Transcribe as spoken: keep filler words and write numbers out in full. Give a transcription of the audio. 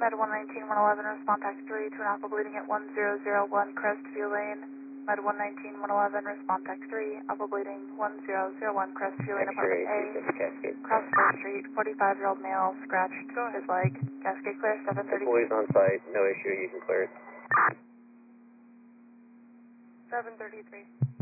Med one nineteen, one eleven, respond taxi three to an alpha bleeding at one zero zero one Crestview Lane. Med one nineteen, one eleven, respond taxi three, alpha bleeding one zero zero one Crestview Lane, apartment A. Cross First Street, forty-five-year-old male, scratched his leg. Cascade clear, seven thirty. Employees on site, no issue, you can clear it. seven thirty-three.